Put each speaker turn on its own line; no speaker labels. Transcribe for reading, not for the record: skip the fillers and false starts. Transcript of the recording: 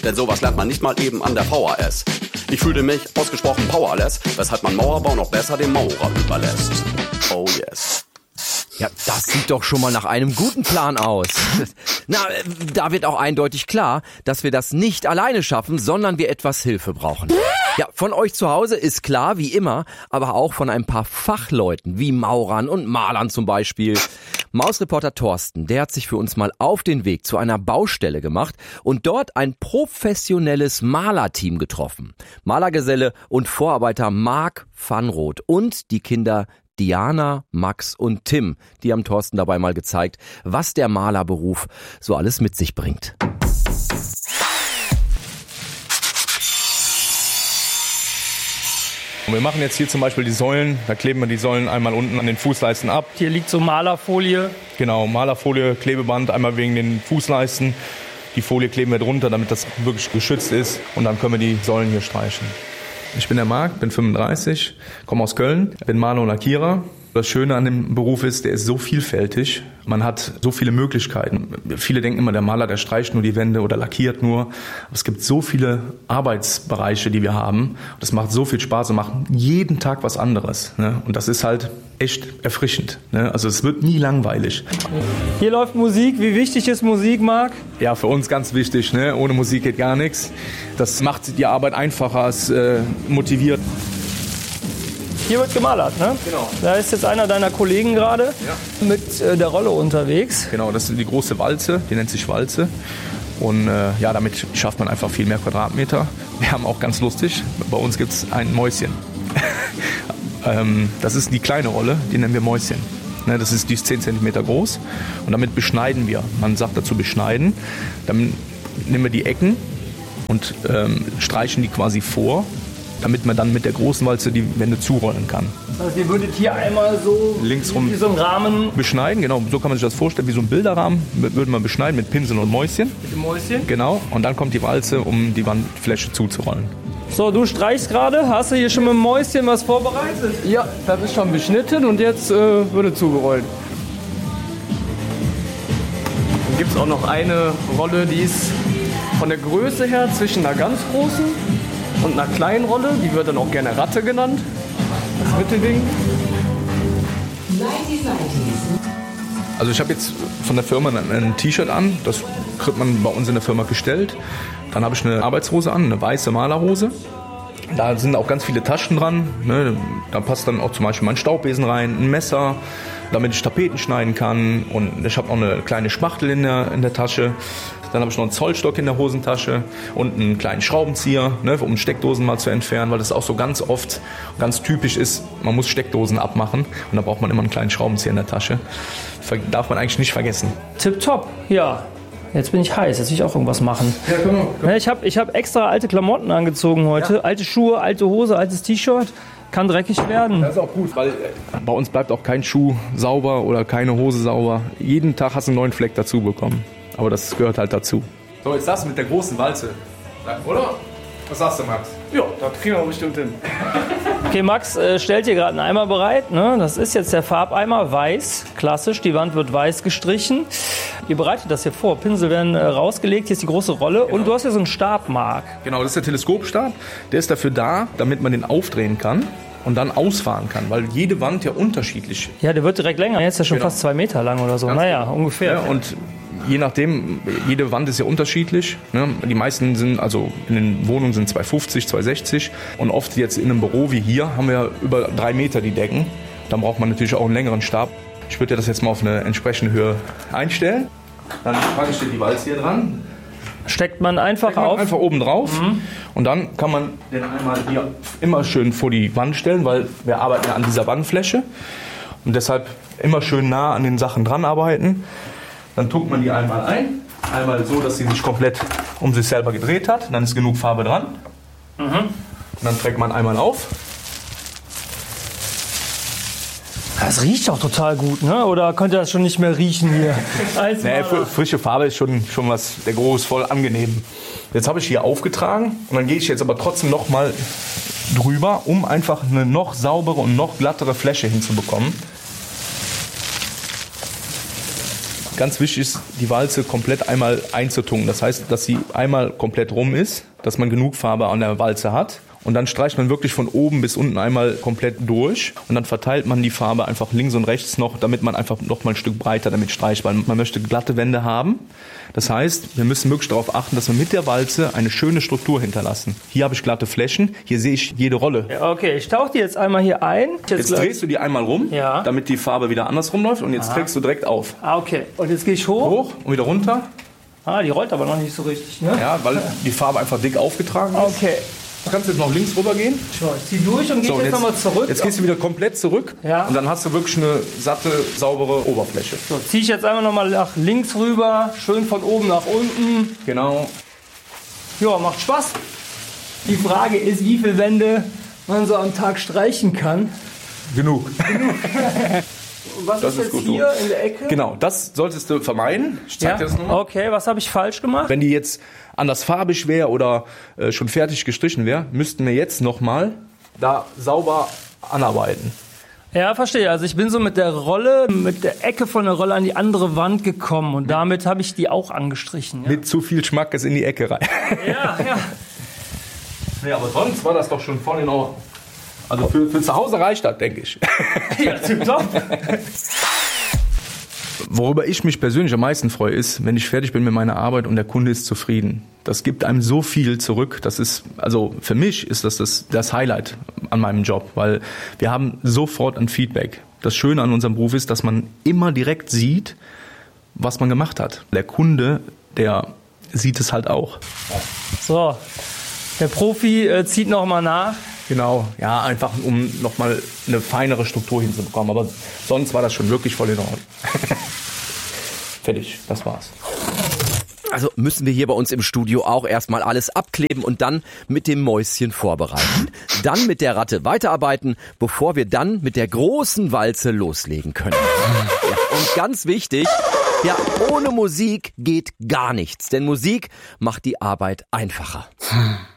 denn sowas lernt man nicht mal eben an der VHS. Ich fühlte mich ausgesprochen powerless, weshalb man Mauerbau noch besser dem Maurer überlässt. Oh yes.
Ja, das sieht doch schon mal nach einem guten Plan aus. Na, da wird auch eindeutig klar, dass wir das nicht alleine schaffen, sondern wir etwas Hilfe brauchen. Ja, von euch zu Hause ist klar, wie immer, aber auch von ein paar Fachleuten, wie Maurern und Malern zum Beispiel. Mausreporter Thorsten, der hat sich für uns mal auf den Weg zu einer Baustelle gemacht und dort ein professionelles Malerteam getroffen. Malergeselle und Vorarbeiter Marc van Roth und die Kinder Diana, Max und Tim, die haben Thorsten dabei mal gezeigt, was der Malerberuf so alles mit sich bringt.
Wir machen jetzt hier zum Beispiel die Säulen, da kleben wir die Säulen einmal unten an den Fußleisten ab.
Hier liegt so Malerfolie.
Genau, Malerfolie, Klebeband, einmal wegen den Fußleisten. Die Folie kleben wir drunter, damit das wirklich geschützt ist und dann können wir die Säulen hier streichen. Ich bin der Marc, bin 35, komme aus Köln, bin Maler und Lackierer. Das Schöne an dem Beruf ist, der ist so vielfältig. Man hat so viele Möglichkeiten. Viele denken immer, der Maler, der streicht nur die Wände oder lackiert nur. Aber es gibt so viele Arbeitsbereiche, die wir haben. Das macht so viel Spaß und macht jeden Tag was anderes. Und das ist halt echt erfrischend. Also es wird nie langweilig.
Hier läuft Musik. Wie wichtig ist Musik, Marc?
Ja, für uns ganz wichtig. Ohne Musik geht gar nichts. Das macht die Arbeit einfacher, es motiviert.
Hier wird gemalert, ne?
Genau.
Da ist jetzt einer deiner Kollegen gerade mit der Rolle unterwegs.
Genau, das ist die große Walze, die nennt sich Walze. Und damit schafft man einfach viel mehr Quadratmeter. Wir haben auch ganz lustig, bei uns gibt es ein Mäuschen. Das ist die kleine Rolle, die nennen wir Mäuschen. Die ist 10 cm groß und damit beschneiden wir. Man sagt dazu beschneiden. Dann nehmen wir die Ecken und streichen die quasi vor, damit man dann mit der großen Walze die Wände zurollen kann.
Also ihr würdet hier einmal so
linksrum
wie so einen Rahmen
beschneiden, genau, so kann man sich das vorstellen, wie so ein Bilderrahmen würde man beschneiden mit Pinseln und Mäuschen.
mit dem Mäuschen.
Genau, und dann kommt die Walze, um die Wandfläche zuzurollen.
So, du streichst gerade. Hast du hier schon mit dem Mäuschen was vorbereitet?
Ja, das ist schon beschnitten und jetzt wird zugerollt. Dann gibt es auch noch eine Rolle, die ist von der Größe her zwischen einer ganz großen und einer kleinen Rolle, die wird dann auch gerne Ratte genannt. Das Mittelding.
Also ich habe jetzt von der Firma ein T-Shirt an, das kriegt man bei uns in der Firma gestellt. Dann habe ich eine Arbeitshose an, eine weiße Malerhose. Da sind auch ganz viele Taschen dran. Da passt dann auch zum Beispiel mein Staubbesen rein, ein Messer, damit ich Tapeten schneiden kann. Und ich habe noch eine kleine Spachtel in der Tasche. Dann habe ich noch einen Zollstock in der Hosentasche und einen kleinen Schraubenzieher, um Steckdosen mal zu entfernen, weil das auch so ganz oft, ganz typisch ist, man muss Steckdosen abmachen und da braucht man immer einen kleinen Schraubenzieher in der Tasche. Darf man eigentlich nicht vergessen.
Tipptopp, ja. Jetzt bin ich heiß, jetzt will ich auch irgendwas machen.
Ja, genau.
Ich hab extra alte Klamotten angezogen heute. Ja. Alte Schuhe, alte Hose, altes T-Shirt. Kann dreckig werden.
Das ist auch gut, weil bei uns bleibt auch kein Schuh sauber oder keine Hose sauber. Jeden Tag hast du einen neuen Fleck dazu bekommen. Aber das gehört halt dazu. So, jetzt das mit der großen Walze. Oder? Was sagst du, Max?
Ja, das kriegen wir bestimmt hin.
Okay, Max stellt hier gerade einen Eimer bereit. Ne? Das ist jetzt der Farbeimer, weiß, klassisch. Die Wand wird weiß gestrichen. Ihr bereitet das hier vor. Pinsel werden rausgelegt. Hier ist die große Rolle. Genau. Und du hast hier so einen Stab, Marc.
Genau, das ist der Teleskopstab. Der ist dafür da, damit man den aufdrehen kann und dann ausfahren kann, weil jede Wand ja unterschiedlich ist.
Ja, der wird direkt länger. Jetzt ist er schon fast 2 Meter lang oder so.
Ganz
naja,
genau.
ungefähr.
Ja, und je nachdem, jede Wand ist ja unterschiedlich. Die meisten sind, also in den Wohnungen sind 250, 260 und oft jetzt in einem Büro wie hier haben wir über 3 Meter die Decken. Dann braucht man natürlich auch einen längeren Stab. Ich würde das jetzt mal auf eine entsprechende Höhe einstellen. Dann packe ich die Walze hier dran.
Steckt man einfach auf?
Einfach oben drauf. Und dann kann man den einmal hier immer schön vor die Wand stellen, weil wir arbeiten ja an dieser Wandfläche. Und deshalb immer schön nah an den Sachen dran arbeiten. Dann tuckt man die einmal ein. Einmal so, dass sie sich komplett um sich selber gedreht hat. Dann ist genug Farbe dran. Und dann trägt man einmal auf.
Das riecht doch total gut, ne? Oder könnt ihr das schon nicht mehr riechen hier?
Nee, frische Farbe ist schon was, der Geruch ist voll angenehm. Jetzt habe ich hier aufgetragen und dann gehe ich jetzt aber trotzdem noch mal drüber, um einfach eine noch saubere und noch glattere Fläche hinzubekommen. Ganz wichtig ist, die Walze komplett einmal einzutunken. Das heißt, dass sie einmal komplett rum ist, dass man genug Farbe an der Walze hat. Und dann streicht man wirklich von oben bis unten einmal komplett durch. Und dann verteilt man die Farbe einfach links und rechts noch, damit man einfach noch mal ein Stück breiter damit streicht. Weil man möchte glatte Wände haben. Das heißt, wir müssen wirklich darauf achten, dass wir mit der Walze eine schöne Struktur hinterlassen. Hier habe ich glatte Flächen, hier sehe ich jede Rolle.
Ja, okay, ich tauche die jetzt einmal hier ein.
Jetzt drehst du die einmal rum,
Ja.
damit die Farbe wieder andersrum läuft. Und jetzt trägst du direkt auf.
Ah, okay. Und jetzt gehe ich hoch.
Hoch und wieder runter.
Ah, die rollt aber noch nicht so richtig, ne?
Ja, weil die Farbe einfach dick aufgetragen ist.
Okay.
Du kannst jetzt noch links rüber gehen.
So, ich zieh durch und gehe
So,
jetzt nochmal zurück.
Jetzt gehst du wieder komplett zurück.
Ja.
Und dann hast du wirklich eine satte, saubere Oberfläche.
So, ziehe ich jetzt einmal nochmal nach links rüber, schön von oben nach unten.
Genau.
Ja, macht Spaß. Die Frage ist, wie viele Wände man so am Tag streichen kann.
Genug.
Und was
Das
ist
ist
jetzt
gut
hier
so.
in der Ecke?
Genau, das solltest du vermeiden. Ich zeig dir das nochmal.
Okay, was habe ich falsch gemacht?
Wenn die jetzt anders farbig wäre oder schon fertig gestrichen wäre, müssten wir jetzt nochmal da sauber anarbeiten.
Ja, verstehe. Also ich bin so mit der Rolle, mit der Ecke von der Rolle an die andere Wand gekommen und damit habe ich die auch angestrichen. Ja,
Mit zu viel Schmackes in die Ecke rein.
ja.
Ja, aber sonst war das doch schon voll in Ordnung. Also für zu Hause reicht das, denke ich.
Ja, tipptopp.
Worüber ich mich persönlich am meisten freue, ist, wenn ich fertig bin mit meiner Arbeit und der Kunde ist zufrieden. Das gibt einem so viel zurück. Das ist, also für mich ist das Highlight an meinem Job, weil wir haben sofort ein Feedback. Das Schöne an unserem Beruf ist, dass man immer direkt sieht, was man gemacht hat. Der Kunde, der sieht es halt auch.
So, der Profi zieht nochmal nach.
Genau, ja, einfach um nochmal eine feinere Struktur hinzubekommen. Aber sonst war das schon wirklich voll in Ordnung. Fertig, das war's.
Also müssen wir hier bei uns im Studio auch erstmal alles abkleben und dann mit dem Mäuschen vorbereiten. Dann mit der Ratte weiterarbeiten, bevor wir dann mit der großen Walze loslegen können. Ja, und ganz wichtig, ja, ohne Musik geht gar nichts. Denn Musik macht die Arbeit einfacher.